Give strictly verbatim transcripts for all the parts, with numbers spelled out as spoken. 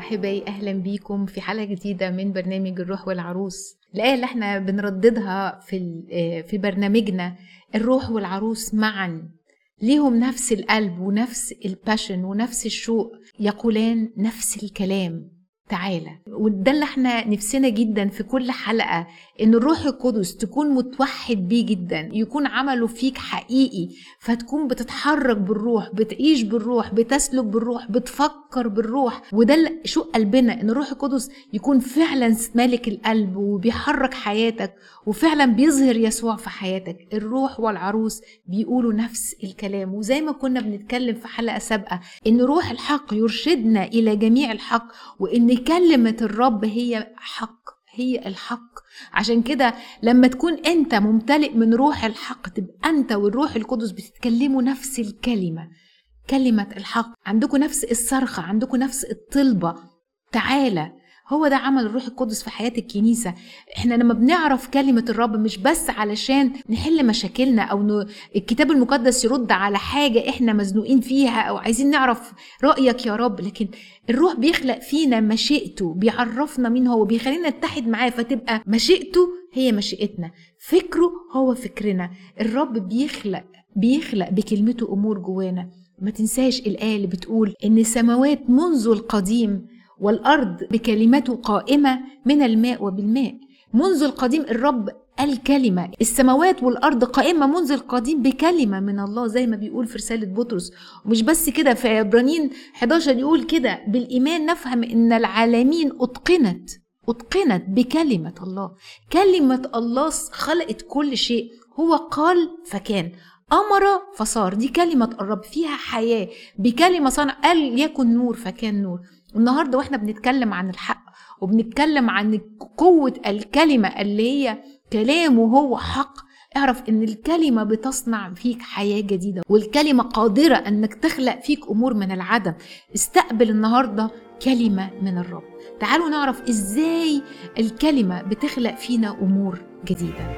أحبائي، أهلا بيكم في حلقة جديدة من برنامج الروح والعروس. الآية اللي احنا بنرددها في في برنامجنا: الروح والعروس معا ليهم نفس القلب ونفس الباشن ونفس الشوق، يقولان نفس الكلام، تعالى. وده اللي احنا نفسنا جدا في كل حلقة، ان الروح القدس تكون متوحد بيه جدا، يكون عمله فيك حقيقي، فتكون بتتحرك بالروح، بتعيش بالروح، بتسلك بالروح، بتفكر بالروح. وده شو قلبنا، ان الروح القدس يكون فعلا مالك القلب وبيحرك حياتك وفعلا بيظهر يسوع في حياتك. الروح والعروس بيقولوا نفس الكلام. وزي ما كنا بنتكلم في حلقة سابقة، ان روح الحق يرشدنا الى جميع الحق، وان كلمة الرب هي حق، هي الحق. عشان كده لما تكون انت ممتلئ من روح الحق، تبقى انت والروح القدس بتتكلموا نفس الكلمة، كلمة الحق. عندكم نفس الصرخة، عندكم نفس الطلبة، تعالى. هو ده عمل الروح القدس في حياة الكنيسة. احنا لما بنعرف كلمة الرب مش بس علشان نحل مشاكلنا او ن... الكتاب المقدس يرد على حاجة احنا مزنوقين فيها او عايزين نعرف رأيك يا رب، لكن الروح بيخلق فينا مشيئته، بيعرفنا مين هو، بيخلينا نتحد معاه، فتبقى مشيئته هي مشيئتنا، فكره هو فكرنا. الرب بيخلق بيخلق بكلمته امور جوانا. ما تنساش الآية اللي بتقول ان السماوات منذ القديم والأرض بكلمته قائمة من الماء وبالماء. منذ القديم الرب الكلمة، السماوات والأرض قائمة منذ القديم بكلمة من الله، زي ما بيقول في رسالة بطرس. ومش بس كده، في عبرانيين حداشر يقول كده: بالإيمان نفهم إن العالمين أتقنت أتقنت بكلمة الله. كلمة الله خلقت كل شيء، هو قال فكان، أمر فصار. دي كلمة الرب فيها حياة، بكلمة صنع، قال يكن نور فكان نور. النهاردة واحنا بنتكلم عن الحق وبنتكلم عن قوة الكلمة اللي هي كلامه هو حق، اعرف ان الكلمة بتصنع فيك حياة جديدة، والكلمة قادرة انك تخلق فيك امور من العدم. استقبل النهاردة كلمة من الرب. تعالوا نعرف ازاي الكلمة بتخلق فينا امور جديدة.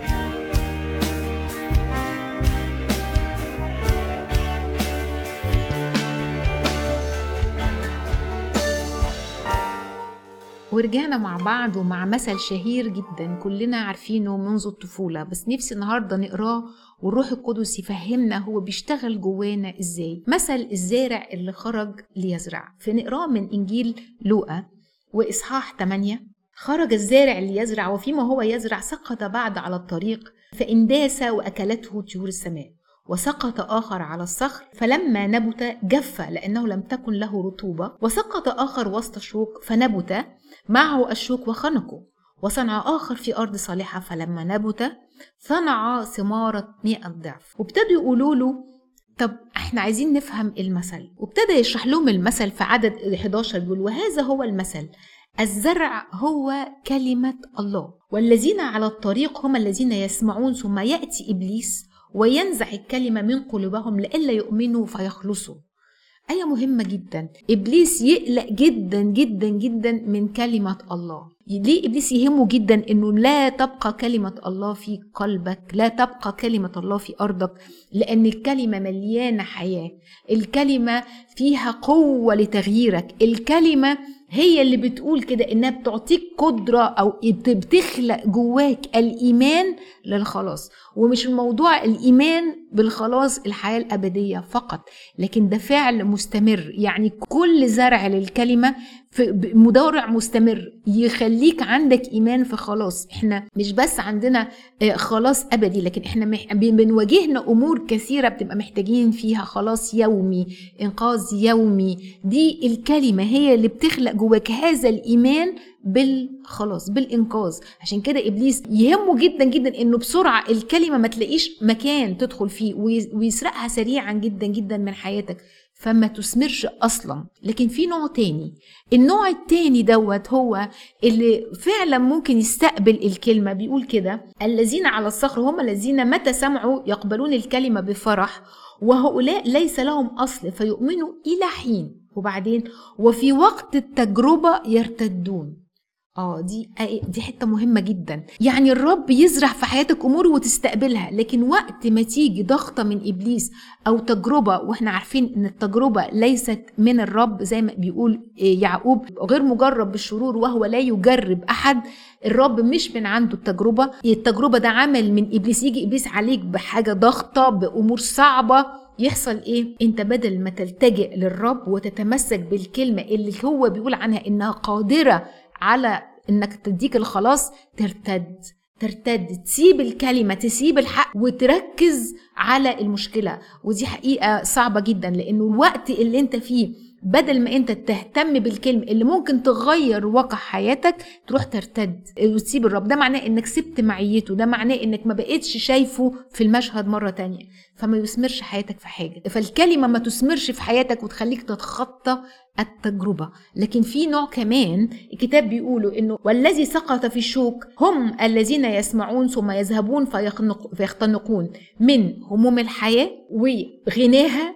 ورجعنا مع بعض ومع مثل شهير جدا كلنا عارفينه منذ الطفولة، بس نفسي النهاردة نقراه والروح القدس يفهمنا هو بيشتغل جوانا ازاي. مثل الزارع اللي خرج ليزرع، فنقراه من انجيل لوقا واصحاح ثمانية. خرج الزارع ليزرع، وفيما هو يزرع سقط بعض على الطريق فانداس واكلته طيور السماء، وسقط آخر على الصخر فلما نبت جف لأنه لم تكن له رطوبة، وسقط آخر وسط الشوك فنبت معه الشوك وخنقه، وصنع آخر في أرض صالحة فلما نبت صنع ثمارة مئة ضعف. وابتدوا يقولوا له: طب احنا عايزين نفهم المثل. وابتدى يشرح لهم المثل في عدد حداشر، يقول: وهذا هو المثل، الزرع هو كلمة الله، والذين على الطريق هم الذين يسمعون، ثم يأتي إبليس وينزع الكلمة من قلوبهم لئلا يؤمنوا فيخلصوا. آية مهمة جدا. إبليس يقلق جدا جدا جدا من كلمة الله. ليه إبليس يهمه جدا إنه لا تبقى كلمة الله في قلبك، لا تبقى كلمة الله في أرضك؟ لأن الكلمة مليانة حياة، الكلمة فيها قوة لتغييرك، الكلمة هي اللي بتقول كده إنها بتعطيك قدرة أو بتخلق جواك الإيمان للخلاص. ومش الموضوع الإيمان بالخلاص الحياة الأبدية فقط، لكن ده فعل مستمر. يعني كل زرع للكلمة في مدارع مستمر يخليك عندك إيمان في خلاص. احنا مش بس عندنا خلاص أبدي، لكن احنا بنواجهنا أمور كثيرة بتبقى محتاجين فيها خلاص يومي، إنقاذ يومي. دي الكلمة هي اللي بتخلق جواك هذا الإيمان بالخلاص، بالإنقاذ. عشان كده إبليس يهمه جدا جدا إنه بسرعة الكلمة ما تلاقيش مكان تدخل فيه، ويسرقها سريعا جدا جدا من حياتك، فما تثمرش أصلا. لكن في نوع تاني، النوع التاني دوت هو اللي فعلا ممكن يستقبل الكلمة. بيقول كده: الذين على الصخر هم الذين متى سمعوا يقبلون الكلمة بفرح، وهؤلاء ليس لهم أصل فيؤمنوا إلى حين، وبعدين وفي وقت التجربة يرتدون. اه دي دي حته مهمه جدا. يعني الرب يزرع في حياتك امور وتستقبلها، لكن وقت ما تيجي ضغطه من ابليس او تجربه، واحنا عارفين ان التجربه ليست من الرب زي ما بيقول يعقوب غير مجرب بالشرور وهو لا يجرب احد. الرب مش من عنده التجربه، التجربه ده عمل من ابليس. يجي ابليس عليك بحاجه ضغطه بامور صعبه، يحصل ايه؟ انت بدل ما تلتجئ للرب وتتمسك بالكلمه اللي هو بيقول عنها انها قادره على انك تديك الخلاص، ترتد ترتد تسيب الكلمة، تسيب الحق وتركز على المشكلة. ودي حقيقة صعبة جدا، لانه الوقت اللي انت فيه بدل ما انت تهتم بالكلمة اللي ممكن تغير واقع حياتك، تروح ترتد وتسيب الرب. ده معناه انك سبت معيته، ده معناه انك ما بقيتش شايفه في المشهد مرة تانية، فما يثمرش حياتك في حاجة. فالكلمة ما تثمرش في حياتك وتخليك تتخطى التجربة. لكن في نوع كمان الكتاب بيقولوا انه والذي سقط في الشوك هم الذين يسمعون ثم يذهبون فيخنق فيختنقون من هموم الحياة وغناها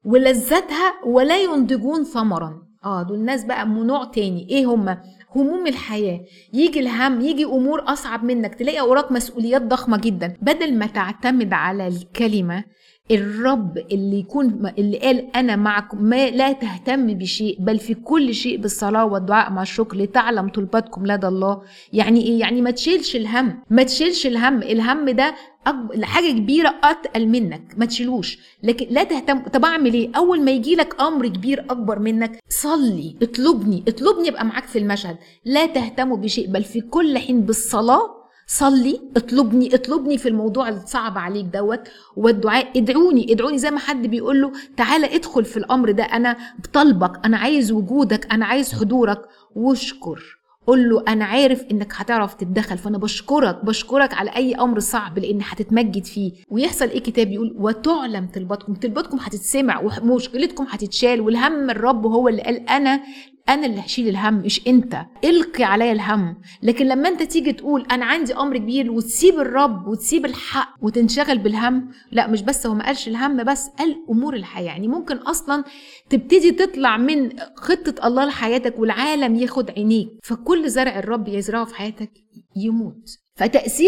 ولذتها ولا ينضجون ثمرا. اه دول الناس بقى نوع تاني. ايه هم؟ هموم الحياة. يجي الهم، يجي امور اصعب منك، تلاقي وراك مسؤوليات ضخمة جدا، بدل ما تعتمد على الكلمة الرب اللي يكون اللي قال انا معكم ما لا تهتم بشيء بل في كل شيء بالصلاه والدعاء مع الشكر لتعلم طلباتكم لدى الله. يعني ايه؟ يعني ما تشيلش الهم، ما تشيلش الهم. الهم ده أكبر حاجه كبيره اتقل منك، ما تشيلوش. لكن لا تهتم. طب اعمل ايه؟ اول ما يجي لك امر كبير اكبر منك، صلي، اطلبني اطلبني ابقى معاك في المشهد. لا تهتموا بشيء بل في كل حين بالصلاه، صلي، اطلبني اطلبني في الموضوع الصعب عليك دوت، والدعاء ادعوني ادعوني زي ما حد بيقول له تعالى ادخل في الامر ده، انا بطلبك، انا عايز وجودك، انا عايز حضورك. واشكر، قول له انا عارف انك هتعرف تتدخل، فانا بشكرك بشكرك على اي امر صعب لان هتتمجد فيه. ويحصل ايه؟ كتاب يقول وتعلم طلباتكم، طلباتكم هتتسمع ومشكلتكم هتتشال. والهم الرب هو اللي قال انا انا اللي هشيل الهم مش انت، القي عليا الهم. لكن لما انت تيجي تقول انا عندي امر كبير وتسيب الرب وتسيب الحق وتنشغل بالهم، لا مش بس هو ما قالش الهم بس، قال امور الحياه. يعني ممكن اصلا تبتدي تطلع من خطه الله لحياتك والعالم ياخد عينيك، فكل زرع الرب يزرعه في حياتك يموت. فتأثير